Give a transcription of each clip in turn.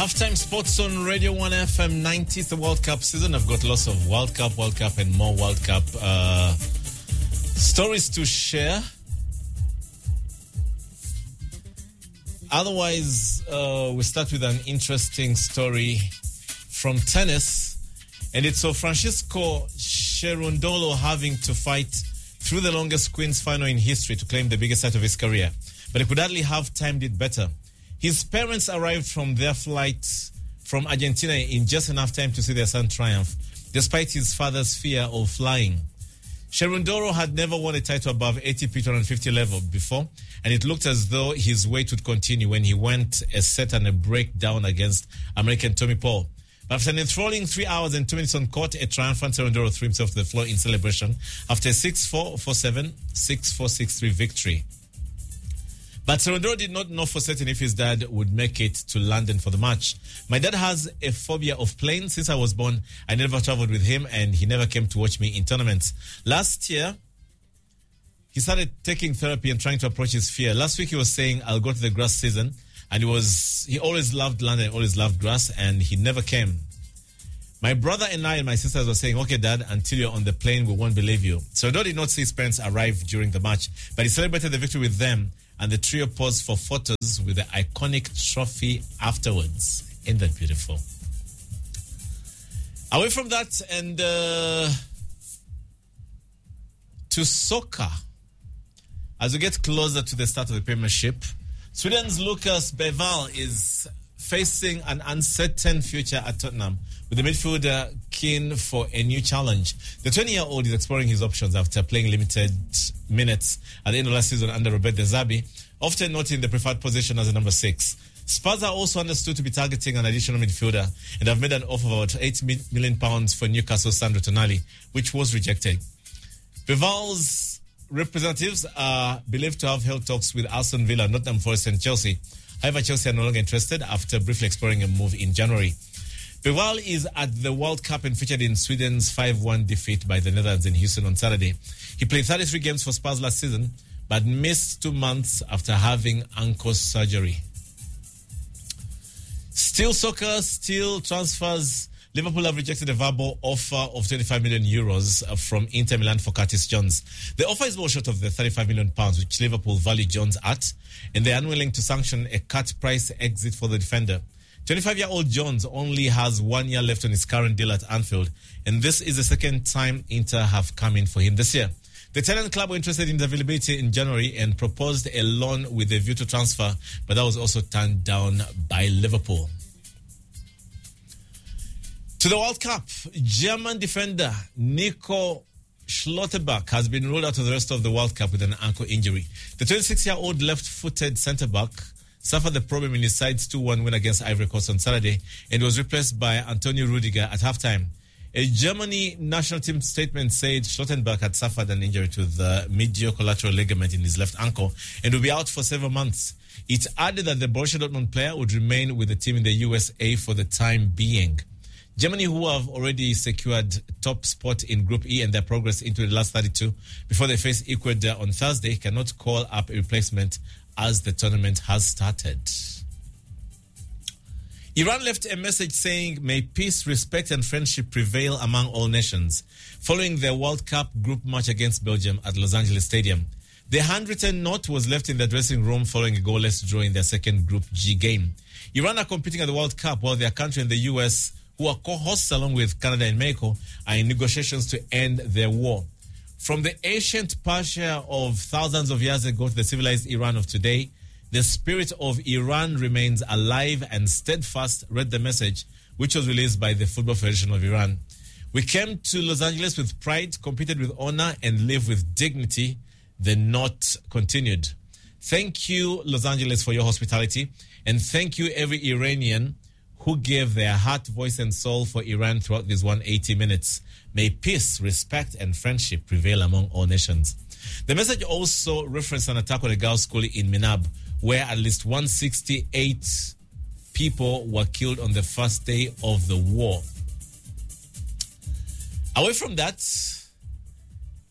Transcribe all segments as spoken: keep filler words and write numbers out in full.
Halftime Sports on Radio one F M. ninetieth the World Cup season. I've got lots of World Cup, World Cup and more World Cup uh, stories to share. Otherwise, uh, we start with an interesting story from tennis. And it's of Francisco Cerundolo having to fight through the longest Queen's final in history to claim the biggest set of his career. But he could hardly have timed it better. His parents arrived from their flight from Argentina in just enough time to see their son triumph, despite his father's fear of flying. Cerundolo had never won a title above A T P two fifty level before, and it looked as though his wait would continue when he went a set and a break down against American Tommy Paul. But after an enthralling three hours and two minutes on court, a triumphant Cerundolo threw himself to the floor in celebration after a six four, four seven, six four, six three victory. But Cerundolo did not know for certain if his dad would make it to London for the match. My dad has a phobia of planes. Since I was born, I never traveled with him, and he never came to watch me in tournaments. Last year, he started taking therapy and trying to approach his fear. Last week, he was saying, I'll go to the grass season. And he was, he always loved London, always loved grass, and he never came. My brother and I and my sisters were saying, okay, Dad, until you're on the plane, we won't believe you. Cerundolo did not see his parents arrive during the match, but he celebrated the victory with them, and the trio posed for photos with the iconic trophy afterwards. Ain't that beautiful? Away from that, and uh, to soccer. As we get closer to the start of the Premiership, Sweden's Lucas Bergvall is facing an uncertain future at Tottenham, with the midfielder keen for a new challenge. The twenty-year-old is exploring his options after playing limited minutes at the end of last season under Roberto De Zerbi, often not in the preferred position as a number six. Spurs are also understood to be targeting an additional midfielder and have made an offer of about eight million pounds for Newcastle's Sandro Tonali, which was rejected. Bergvall's representatives are believed to have held talks with Aston Villa, Nottingham Forest and Chelsea. However, Chelsea are no longer interested after briefly exploring a move in January. Bergvall is at the World Cup and featured in Sweden's five one defeat by the Netherlands in Houston on Saturday. He played thirty-three games for Spurs last season, but missed two months after having ankle surgery. Still soccer, still transfers. Liverpool have rejected a verbal offer of twenty-five million euros from Inter Milan for Curtis Jones. The offer is well short of the thirty-five million pounds which Liverpool value Jones at, and they are unwilling to sanction a cut price exit for the defender. twenty-five-year-old Jones only has one year left on his current deal at Anfield, and this is the second time Inter have come in for him this year. The Italian club were interested in the availability in January and proposed a loan with a view to transfer, but that was also turned down by Liverpool. To the World Cup, German defender Nico Schlotterbeck has been ruled out of the rest of the World Cup with an ankle injury. The twenty-six-year-old left-footed centre-back suffered the problem in his side's two one win against Ivory Coast on Saturday and was replaced by Antonio Rudiger at halftime. A Germany national team statement said Schlotterbeck had suffered an injury to the medial collateral ligament in his left ankle and will be out for several months. It added that the Borussia Dortmund player would remain with the team in the U S A for the time being. Germany, who have already secured top spot in Group E and their progress into the last thirty-two before they face Ecuador on Thursday, cannot call up a replacement as the tournament has started. Iran left a message saying, may peace, respect and friendship prevail among all nations, following their World Cup group match against Belgium at Los Angeles Stadium. The handwritten note was left in their dressing room following a goalless draw in their second Group G game. Iran are competing at the World Cup while their country and the U S, who are co-hosts along with Canada and Mexico, are in negotiations to end their war. From the ancient Persia of thousands of years ago to the civilized Iran of today, the spirit of Iran remains alive and steadfast, read the message, which was released by the Football Federation of Iran. We came to Los Angeles with pride, competed with honor, and live with dignity, the note continued. Thank you, Los Angeles, for your hospitality, and thank you, every Iranian who gave their heart, voice, and soul for Iran throughout these one hundred eighty minutes. May peace, respect, and friendship prevail among all nations. The message also referenced an attack on a girls' school in Minab, where at least one hundred sixty-eight people were killed on the first day of the war. Away from that,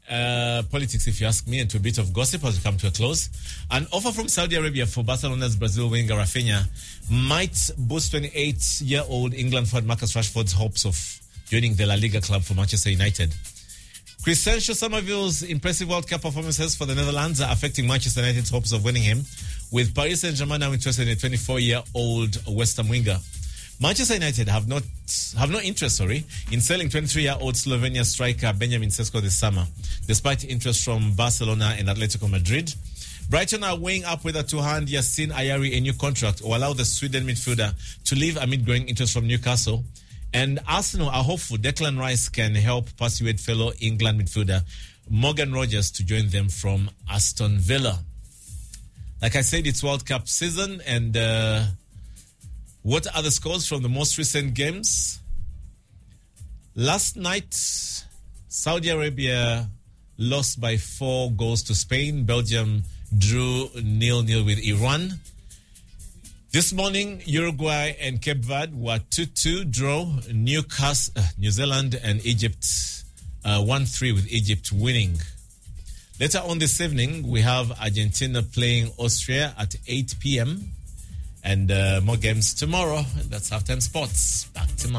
uh, politics, if you ask me, and to a bit of gossip as we come to a close. An offer from Saudi Arabia for Barcelona's Brazil winger Rafinha might boost twenty-eight-year-old England forward Marcus Rashford's hopes of joining the La Liga club for Manchester United. Crescencio Somerville's impressive World Cup performances for the Netherlands are affecting Manchester United's hopes of winning him, with Paris Saint-Germain now interested in a twenty-four-year-old West Ham winger. Manchester United have not have no interest, sorry, in selling twenty-three-year-old Slovenia striker Benjamin Sesko this summer, despite interest from Barcelona and Atletico Madrid. Brighton are weighing up whether to hand Yacine Ayari a new contract or allow the Sweden midfielder to leave amid growing interest from Newcastle. And Arsenal are hopeful Declan Rice can help persuade fellow England midfielder Morgan Rogers to join them from Aston Villa. Like I said, it's World Cup season, and uh, what are the scores from the most recent games? Last night, Saudi Arabia lost by four goals to Spain. Belgium drew nil-nil with Iran. This morning, Uruguay and Cape Verde were two two draw. Newcastle, uh, New Zealand and Egypt uh, one three with Egypt winning. Later on this evening, we have Argentina playing Austria at eight p.m. and uh, more games tomorrow. That's Halftime Sports. Back tomorrow.